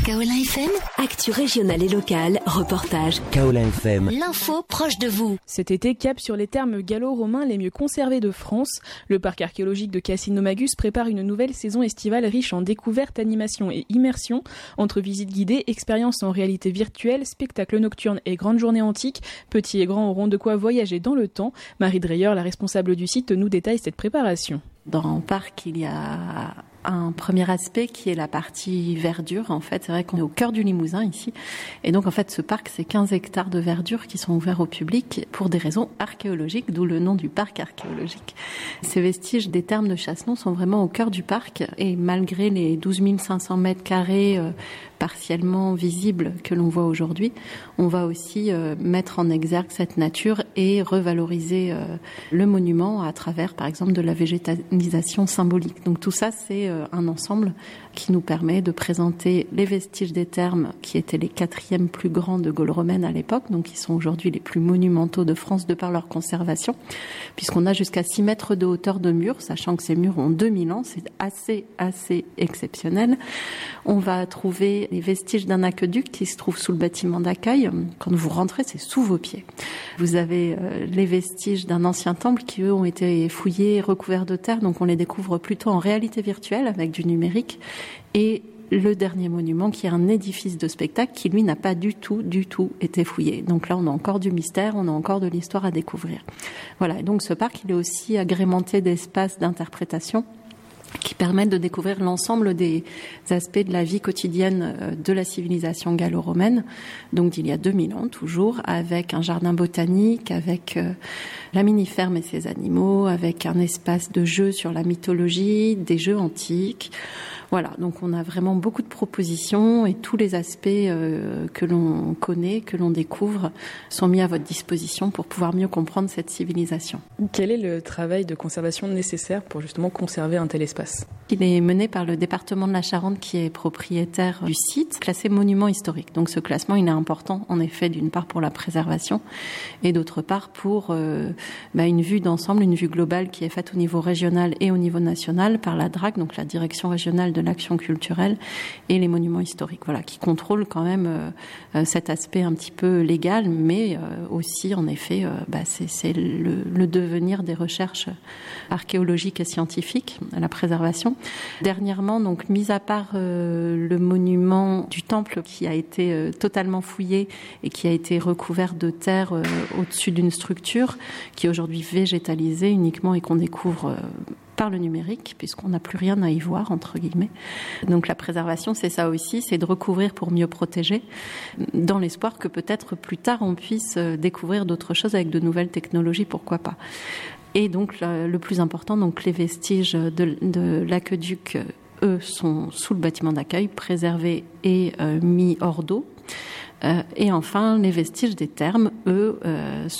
Kaolin FM, actu régionale et locale, reportage. Kaolin FM. L'info proche de vous. Cet été, cap sur les thermes gallo-romains les mieux conservés de France. Le parc archéologique de Cassis-Nomagus prépare une nouvelle saison estivale riche en découvertes, animations et immersions. Entre visites guidées, expériences en réalité virtuelle, spectacles nocturnes et grandes journées antiques, petits et grands auront de quoi voyager dans le temps. Marie Dreyer, la responsable du site, nous détaille cette préparation. Dans le parc, il y a un premier aspect qui est la partie verdure. En fait, c'est vrai qu'on est au cœur du Limousin ici. Et donc, en fait, ce parc, c'est 15 hectares de verdure qui sont ouverts au public pour des raisons archéologiques, d'où le nom du parc archéologique. Ces vestiges des thermes de Chassenon sont vraiment au cœur du parc. Et malgré les 12 500 mètres carrés partiellement visibles que l'on voit aujourd'hui, on va aussi mettre en exergue cette nature et revaloriser le monument à travers, par exemple, de la végétalisation symbolique. Donc tout ça, c'est un ensemble qui nous permet de présenter les vestiges des thermes qui étaient les 4e plus grands de Gaule romaine à l'époque, donc qui sont aujourd'hui les plus monumentaux de France de par leur conservation, puisqu'on a jusqu'à 6 mètres de hauteur de murs, sachant que ces murs ont 2000 ans, c'est assez exceptionnel. On va trouver les vestiges d'un aqueduc qui se trouve sous le bâtiment d'accueil. Quand vous rentrez, c'est sous vos pieds. Vous avez les vestiges d'un ancien temple qui, eux, ont été fouillés, recouverts de terre, donc on les découvre plutôt en réalité virtuelle avec du numérique. Et le dernier monument qui est un édifice de spectacle qui, lui, n'a pas du tout été fouillé. Donc là, on a encore du mystère, on a encore de l'histoire à découvrir. Voilà, et donc ce parc, il est aussi agrémenté d'espaces d'interprétation qui permettent de découvrir l'ensemble des aspects de la vie quotidienne de la civilisation gallo-romaine, donc d'il y a 2000 ans toujours, avec un jardin botanique, avec la mini-ferme et ses animaux, avec un espace de jeux sur la mythologie, des jeux antiques. Voilà, donc on a vraiment beaucoup de propositions et tous les aspects que l'on connaît, que l'on découvre, sont mis à votre disposition pour pouvoir mieux comprendre cette civilisation. Quel est le travail de conservation nécessaire pour justement conserver un tel espace ? Il est mené par le département de la Charente qui est propriétaire du site, classé monument historique. Donc ce classement, il est important en effet d'une part pour la préservation et d'autre part pour une vue d'ensemble, une vue globale qui est faite au niveau régional et au niveau national par la DRAC, donc la direction régionale de l'action culturelle et les monuments historiques, voilà, qui contrôlent quand même cet aspect un petit peu légal, mais aussi en effet, c'est le devenir des recherches archéologiques et scientifiques, la préservation. Dernièrement, donc mis à part le monument du temple qui a été totalement fouillé et qui a été recouvert de terre au-dessus d'une structure qui est aujourd'hui végétalisée uniquement et qu'on découvre par le numérique, puisqu'on n'a plus rien à y voir, entre guillemets. Donc la préservation, c'est ça aussi, c'est de recouvrir pour mieux protéger, dans l'espoir que peut-être plus tard on puisse découvrir d'autres choses avec de nouvelles technologies, pourquoi pas. Et donc le plus important, donc les vestiges de l'aqueduc, eux, sont sous le bâtiment d'accueil, préservés et mis hors d'eau. Et enfin, les vestiges des thermes, eux,